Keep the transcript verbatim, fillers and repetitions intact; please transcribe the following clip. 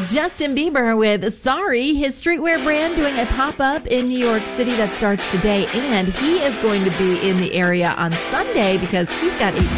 Justin Bieber with Sorry, his streetwear brand doing a pop-up in New York City that starts today. And he is going to be in the area on Sunday because he's got a